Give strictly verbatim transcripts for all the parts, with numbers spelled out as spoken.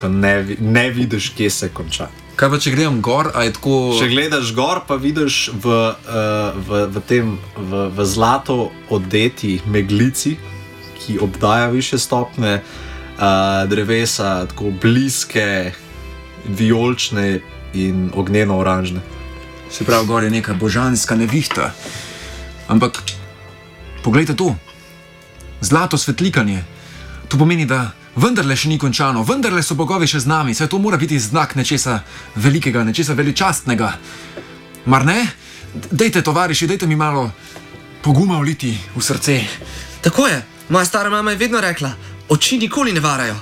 ne, ne vidiš, kje se konča. Kaj pa, če gledam gor, a je tako... Če gledaš gor, pa vidiš v, uh, v, v tem v, v zlato odeti meglici, ki obdaja više stopne, uh, drevesa, tako bliske, vijolične in ognjeno-oranžne. Se pravi, gor je neka božanska nevihta. Ampak, poglejte to. Zlato svetlikanje. To pomeni, da vendarle še ni končano, vendarle so bogovi še z nami, saj to mora biti znak nečesa velikega, nečesa veličastnega. Mar ne? Dejte, tovariši, dejte mi malo poguma vliti v srce. Tako je, moja stara mama je vedno rekla, oči nikoli ne varajo.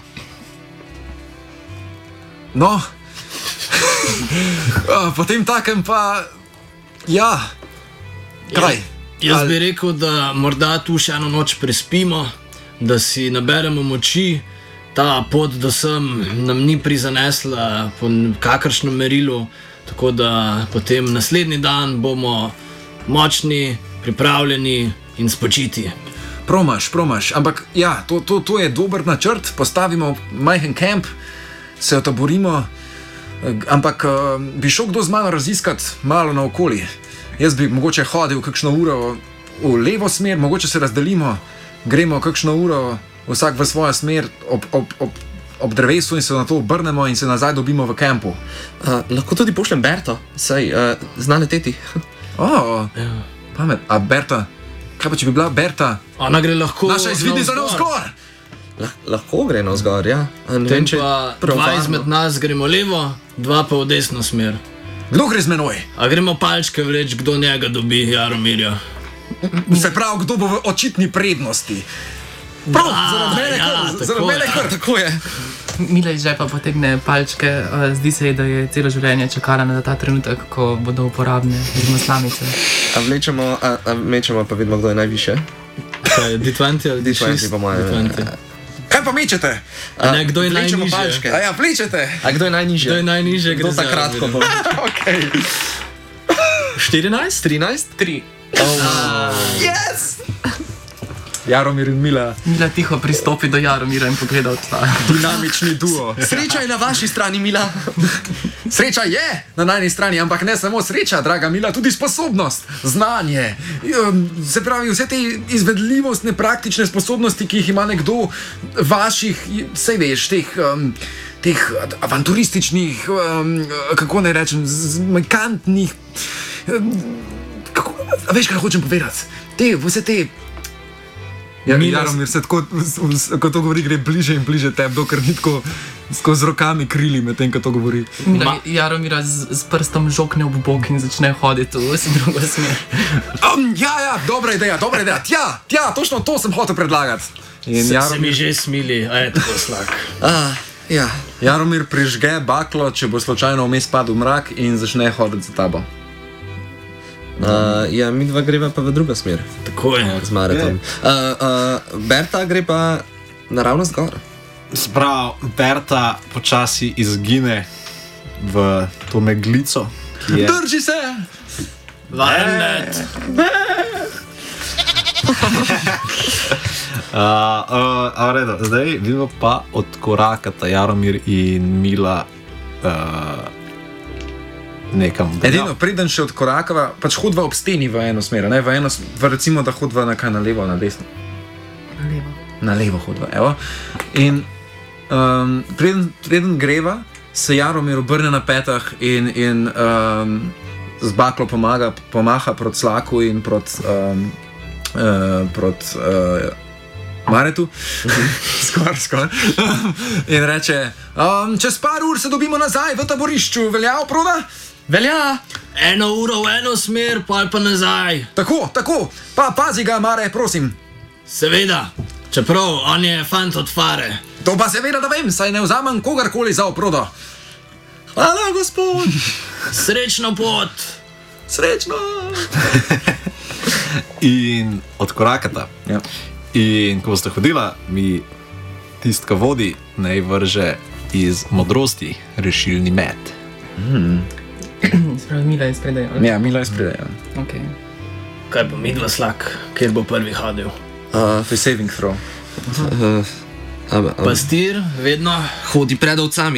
No, potem takem pa, ja, kaj? Jaz bi rekel, da morda tu še eno noč prespimo, da si naberemo moči. Ta pot do sem nam ni prizanesla po kakršnem merilu, tako da potem naslednji dan bomo močni, pripravljeni in spočiti. Promaš, promaš, ampak ja, to, to, to je dober načrt, postavimo majhen kamp, se otaborimo, ampak bi šel kdo z mano raziskat malo naokoli. Jaz bi mogoče hodil kakšno uro v levo smer, mogoče se razdelimo, gremo kakšno uro vsak v svojo smer ob, ob, ob, ob drevesu in se na to obrnemo in se nazaj dobimo v kampu. Uh, lahko tudi pošljem Berto, saj uh, zna leteti. O, ja. Pamet. A Berta, kaj pa če bi bila Berta? Ona gre lahko naša izvidnica navzgor. Lah, lahko gre navzgor, ja. Tem pa dva izmed nas gremo levo, dva pa v desno smer. Kdo gre z menoj? A gremo palčke vleč, kdo njega dobi, Jaromirja? Se pravi, kdo bo v očitni prednosti? Prav, da, zaradi mene ja, kar, zaradi mene kar, tako je. Mila iz žepa potegne palčke, zdi se ji, da je celo življenje čakala na ta trenutek, ko bodo uporabne z maslamice. A vlečemo, a, a mečemo pa vidimo, kdo je najviše? Kaj, D dvajset ali D šest? D dvajset pa moje. Kaj pa mečete? A ne, kdo je najnižje? Palčke. A ja, vlečete. A kdo je najnižje? Kdo je najnižje, gre za kratko pa. Okej. štirinajst? trinajst? Tri. Yes! Jaromir in Mila. Mila tiho pristopi do Jaromira in pogleda od tla. Dinamični duo. Sreča je na vaši strani, Mila. Sreča je na najni strani, ampak ne samo sreča, draga Mila, tudi sposobnost, znanje. Se pravi, vse te izvedljivostne, praktične sposobnosti, ki jih ima nekdo vaših, sej veš, teh, um, teh avanturističnih, um, kako naj rečem, zmekantnih, um, kako, veš, kaj hočem povedati? Te, vse te... Ja, Jaromir se tako, ko to govori, gre bliže in bliže tebi, dokler ni tako skozi rokami krili med tem, ko to govori. Mila Jaromira z, z prstom žokne ob bok in začne hoditi v drugo smer. Um, ja, ja, dobra ideja, dobra ideja. Tja, tja, točno to sem hotel predlagati. In se, Jaromir... se mi že smili, a je tako slak. Ah, ja. Jaromir prižge baklo, če bo slučajno vmes padel mrak in začne hoditi za tabo. Uh, ja, mi dva greva pa v drugo smer. Tako je. Z Maretom. Uh, uh, Berta gre pa naravnost gor. Sprav, Berta počasi izgine v to meglico, ki je... Drži se! Vajenet! uh, uh, a redo, zdaj vidimo pa odkorakata Jaromir in Mila uh, nekam. Edino, preden še odkorakava, pač hodva ob steni v eno smer, ne? V eno, v recimo, da hodva na kaj na levo, na desno. Na levo. Na levo hodva, evo. In um, preden, preden greva, se Jaromir obrne na petah in, in um, z baklo pomaga, pomaha proti Slaku in proti um, uh, proti uh, Maretu. skor, skor. In reče, um, čez par ur se dobimo nazaj v taborišču, velja oproda? Velja! Eno uro v eno smer, pa pa nazaj. Tako, tako, pa pazi ga, Mare, prosim. Seveda, čeprav on je fant od fare. To pa seveda, da vem, saj ne vzamem kogarkoli za oprodo. Hvala, gospod. Srečno pot. Srečno. In odkorakata. Ja. In ko boste hodila, mi tistka vodi naj vrže iz modrosti rešilni met. Mm. Spravi, Mila je spredaj. Ja, Mila je spredaj. Okay. Kaj pa midva Slak, kjer bo prvi hodil? Uh, for saving throw. Uh, A, a, Pastir, vedno. hodi pred ovcami.